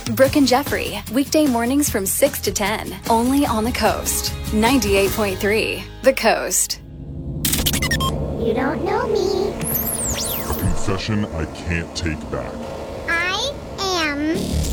Brooke and Jeffrey, weekday mornings from 6 to 10, only on the Coast. 98.3, The Coast. You don't know me. Confession I can't take back. I am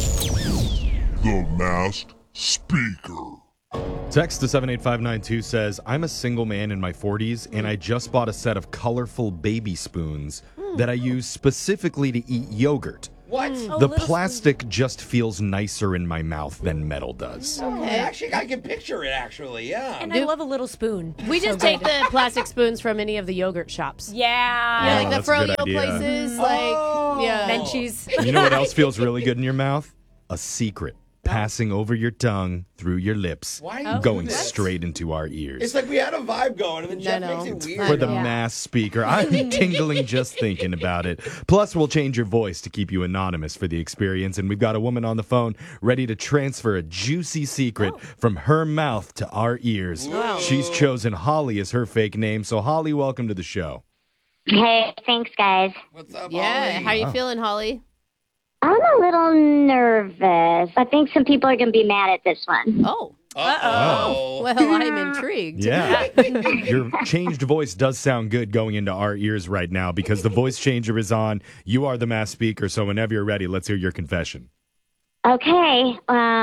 The Masked Speaker. Text to 78592 says, I'm a single man in my 40s, and I just bought a set of colorful baby spoons that I use specifically to eat yogurt. What? The plastic just feels nicer in my mouth than metal does. Okay. Actually, I can picture it, actually, yeah. And I love a little spoon. We just take the plastic spoons from any of the yogurt shops. Yeah. Like the that's a good froyo idea. places, Menchie's. You know what else feels really good in your mouth? A secret passing over your tongue, through your lips, Why do you going do that? straight into our ears. It's like we had a vibe going, and then Jeff makes it weird. For the mass speaker. I'm tingling just thinking about it. Plus, we'll change your voice to keep you anonymous for the experience. And we've got a woman on the phone ready to transfer a juicy secret from her mouth to our ears. Wow. She's chosen Holly as her fake name. So, Holly, welcome to the show. Hey, thanks, guys. What's up, Yeah. Holly? How you feeling, Holly? I'm a little nervous. I think some people are going to be mad at this one. Oh. Uh-oh. Well, I'm intrigued. Yeah. Your changed voice does sound good going into our ears right now because the voice changer is on. You are the mass speaker. So, whenever you're ready, let's hear your confession. Okay.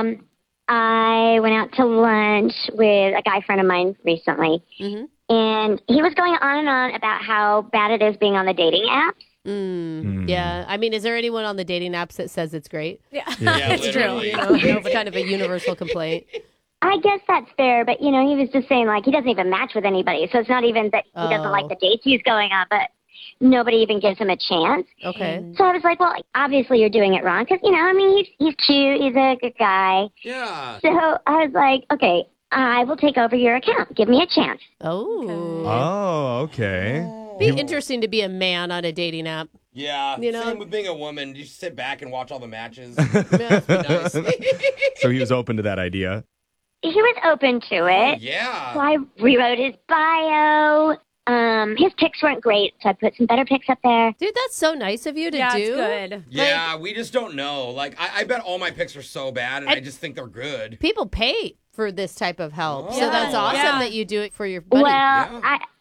I went out to lunch with a guy friend of mine recently, and he was going on and on about how bad it is being on the dating apps. Yeah. I mean, is there anyone on the dating apps that says it's great? Yeah, It's true. literally. You know, it's kind of a universal complaint. I guess that's fair, but, he was just saying, like, he doesn't even match with anybody. So it's not even that he doesn't like the dates he's going on, but nobody even gives him a chance. Okay. So I was like, well, obviously you're doing it wrong because, he's cute. He's a good guy. Yeah. So I was like, okay, I will take over your account. Give me a chance. Oh. Oh, okay. Be interesting to be a man on a dating app. Yeah. You know? Same with being a woman. You just sit back and watch all the matches. That'd be nice. So he was open to that idea. He was open to it. So Yeah. I rewrote his bio. His pics weren't great, so I put some better pics up there. Dude, that's so nice of you to Yeah, do. it's good. Yeah, we just don't know. Like, I bet all my pics are so bad, and I just think they're good. People pay for this type of help. So Yeah. that's awesome Yeah. that you do it for your buddy. Well,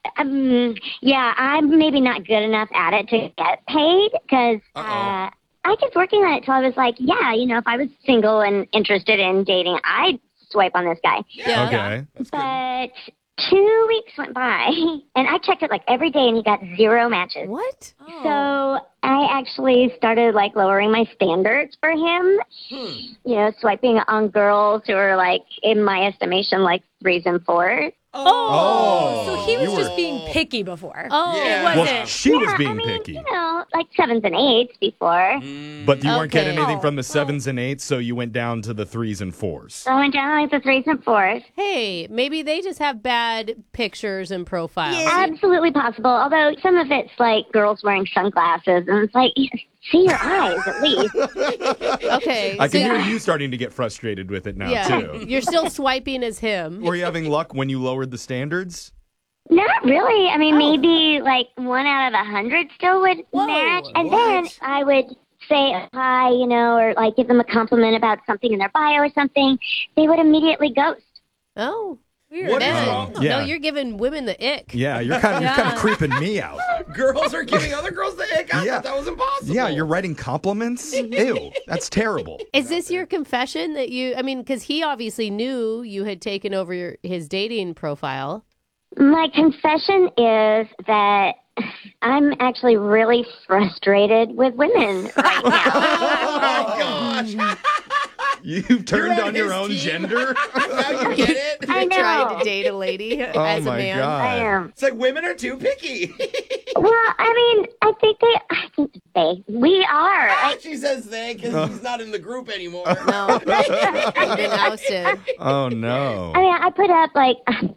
I'm maybe not good enough at it to get paid because I kept working on it till I was like, if I was single and interested in dating, I'd swipe on this guy. Yeah. Okay. But 2 weeks went by, and I checked it like every day, and he got 0 matches. What? So I actually started like lowering my standards for him. Swiping on girls who are like, in my estimation, like 3s and 4s. Oh. So he was You just were- being picky before. Oh, Yeah. It Well, wasn't. she was being picky. Like 7s and 8s before. But you weren't getting Okay. anything from the 7s and 8s, so you went down to the 3s and 4s. So I went down like the 3s and 4s. Hey, maybe they just have bad pictures and profiles. Absolutely possible. Although some of it's like girls wearing sunglasses, and it's like, see your eyes at least. Okay. I so can hear you starting to get frustrated with it now, yeah, too. you're still swiping as him. Were you having luck when you lowered the standards? Not really. I mean, maybe like 1 out of 100 still would match. And then I would say hi, or like give them a compliment about something in their bio or something. They would immediately ghost. Oh. What is Man. wrong? Yeah. No, you're giving women the ick. Yeah, you're kind of creeping me out. Girls are giving other girls the ick. I Yeah. thought that was impossible. Yeah, you're writing compliments? Ew, that's terrible. Is this your confession that because he obviously knew you had taken over his dating profile. My confession is that I'm actually really frustrated with women right now. Oh, my gosh. You've turned You're on on your his own team. gender? Now you get it? I know. Trying to date a lady as Oh a my man. God. I am. It's like women are too picky. Well, I think we are. She says they because he's not in the group anymore. No. You've been ousted. Oh, no. I put up like,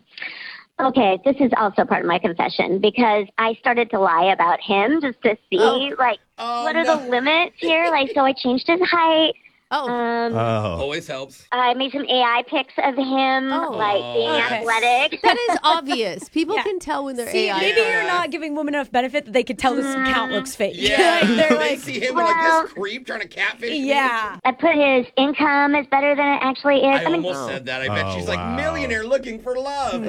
okay, this is also part of my confession because I started to lie about him just to see what are the limits here? Like, so I changed his height. Always helps. I made some AI pics of him, being athletic. That is obvious. People can tell when they're AI. Maybe you're not giving women enough benefit that they could tell this account looks fake. Yeah, They're they like, see him like this creep trying to catfish me. yeah. I put his income is better than it actually is. I almost said that. I bet she's like millionaire looking for love.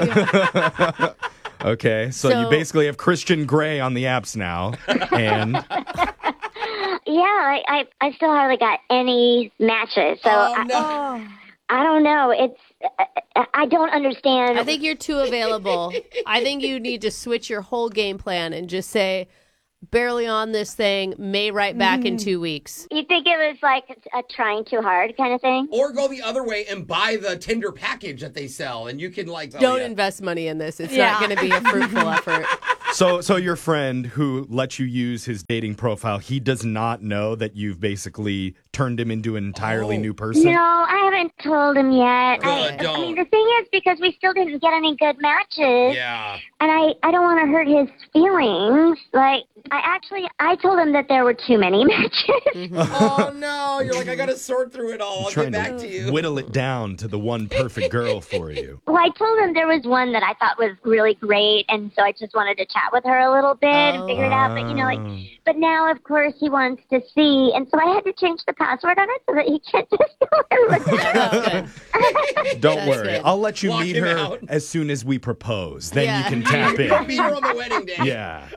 Okay, so you basically have Christian Grey on the apps now, and yeah, I still hardly got any matches. So I don't know. I don't understand. I think you're too available. I think you need to switch your whole game plan and just say, barely on this thing, may write back in 2 weeks. You think it was like a trying too hard kind of thing? Or go the other way and buy the Tinder package that they sell, and you can like... Don't invest money in this. It's not going to be a fruitful effort. So your friend who let you use his dating profile, he does not know that you've basically turned him into an entirely new person? No, I haven't told him yet. Good, I mean, the thing is, because we still didn't get any good matches. Yeah. And I don't want to hurt his feelings. Like, I told him that there were too many matches. Oh, no. You're like, I got to sort through it all. I'll Trying get back to you. whittle it down to the one perfect girl for you. Well, I told him there was one that I thought was really great, and so I just wanted to chat with her a little bit and figure it out. But, but now, of course, he wants to see, and so I had to change the password on it so that he can't just go and look at it. Don't worry. good. I'll let you Lock meet him her out. as soon as we propose. Then Yeah. you can tap in. Be here on the wedding day. Yeah.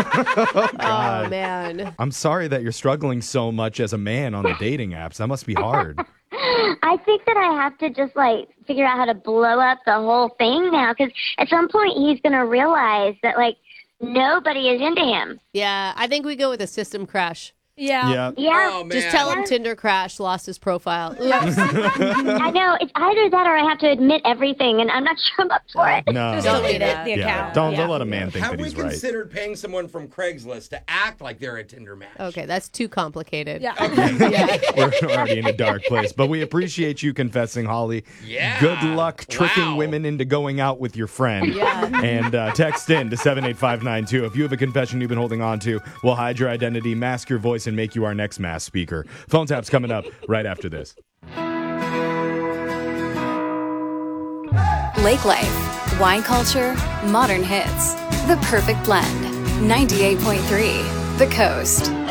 Oh, man. I'm sorry that you're struggling so much as a man on the dating apps. That must be hard. I think that I have to just, like, figure out how to blow up the whole thing now, because at some point he's going to realize that, like, nobody is into him. Yeah, I think we go with a system crash. Yeah. Yeah. Oh, man. Just tell him Tinder crashed, lost his profile. Oops. I know. It's either that or I have to admit everything, and I'm not sure I'm up for it. No. Just delete that. the account. Don't let a man think Have that we he's right. considered paying someone from Craigslist to act like they're a Tinder match? Okay, that's too complicated. Yeah. We're already in a dark place, but we appreciate you confessing, Holly. Yeah. Good luck tricking Wow. women into going out with your friend. Yeah. And text in to 78592. If you have a confession you've been holding on to, we'll hide your identity, mask your voice, and make you our next mass speaker. Phone tap's coming up right after this. Lake Life, wine culture, modern hits. The perfect blend. 98.3 The Coast.